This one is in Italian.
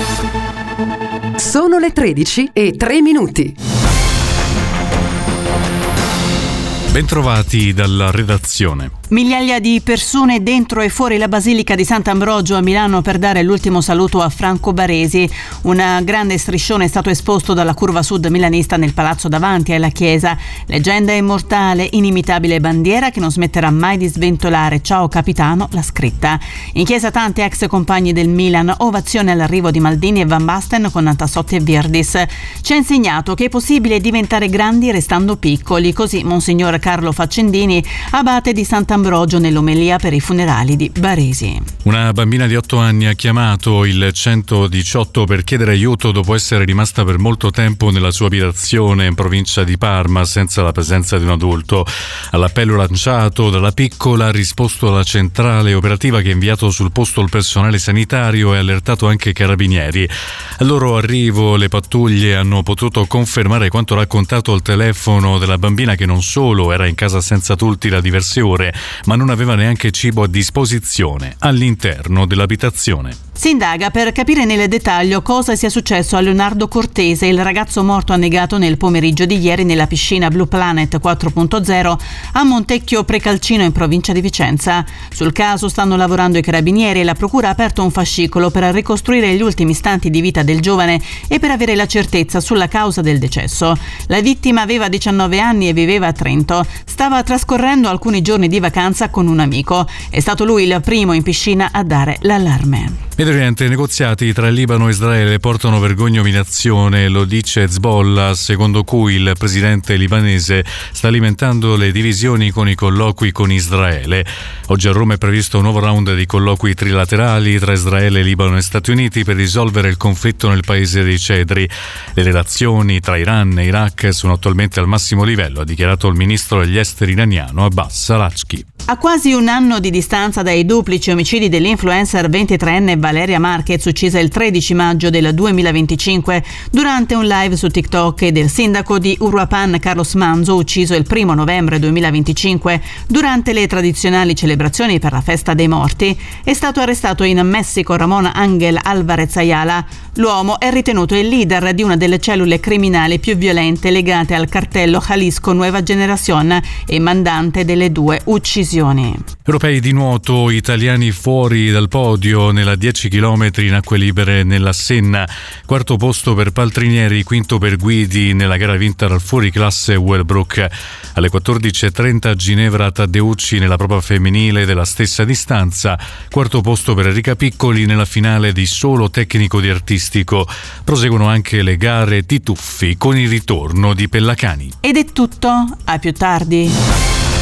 Sono le 13:03. Bentrovati dalla redazione. Migliaia di persone dentro e fuori la Basilica di Sant'Ambrogio a Milano per dare l'ultimo saluto a Franco Baresi. Un grande striscione è stato esposto dalla curva sud milanista nel palazzo davanti alla chiesa. Leggenda immortale, inimitabile bandiera che non smetterà mai di sventolare. Ciao capitano, la scritta. In chiesa tanti ex compagni del Milan, ovazione all'arrivo di Maldini e Van Basten con Tassotti e Virdis. Ci ha insegnato che è possibile diventare grandi restando piccoli, così Monsignor Carlo Faccendini, abate di Sant'Ambrogio, nell'omelia per i funerali di Baresi. Una bambina di 8 anni ha chiamato il 118 per chiedere aiuto dopo essere rimasta per molto tempo nella sua abitazione in provincia di Parma senza la presenza di un adulto. All'appello lanciato dalla piccola ha risposto la centrale operativa che ha inviato sul posto il personale sanitario e ha allertato anche i carabinieri. Al loro arrivo le pattuglie hanno potuto confermare quanto raccontato al telefono della bambina, che non solo era in casa senza adulti da diverse ore, ma non aveva neanche cibo a disposizione all'interno dell'abitazione. Si indaga per capire nel dettaglio cosa sia successo a Leonardo Cortese, il ragazzo morto annegato nel pomeriggio di ieri nella piscina Blue Planet 4.0 a Montecchio Precalcino in provincia di Vicenza. Sul caso stanno lavorando i carabinieri e la procura ha aperto un fascicolo per ricostruire gli ultimi istanti di vita del giovane e per avere la certezza sulla causa del decesso. La vittima aveva 19 anni e viveva a Trento. Stava trascorrendo alcuni giorni di vacanza con un amico. È stato lui il primo in piscina a dare l'allarme. Medio Oriente, i negoziati tra Libano e Israele portano vergogna e umiliazione, lo dice Hezbollah, secondo cui il presidente libanese sta alimentando le divisioni con i colloqui con Israele. Oggi a Roma è previsto un nuovo round di colloqui trilaterali tra Israele, Libano e Stati Uniti per risolvere il conflitto nel paese dei cedri. Le relazioni tra Iran e Iraq sono attualmente al massimo livello, ha dichiarato il ministro degli esteri iraniano Abbas Araghchi. A quasi un anno di distanza dai duplici omicidi dell'influencer 23enne Valeria Marquez, uccisa il 13 maggio del 2025 durante un live su TikTok, e del sindaco di Uruapan Carlos Manzo, ucciso il 1 novembre 2025 durante le tradizionali celebrazioni per la festa dei morti, è stato arrestato in Messico Ramón Ángel Álvarez Ayala. L'uomo è ritenuto il leader di una delle cellule criminali più violente legate al cartello Jalisco Nueva Generación e mandante delle due uccisioni. Europei di nuoto, italiani fuori dal podio nella 10 km in acque libere nella Senna. Quarto posto per Paltrinieri, quinto per Guidi nella gara vinta dal fuoriclasse Wellbrook. Alle 14.30 Ginevra Taddeucci nella prova femminile della stessa distanza. Quarto posto per Enrica Piccoli nella finale di solo tecnico di artistico. Proseguono anche le gare di tuffi con il ritorno di Pellacani. Ed è tutto, a più tardi.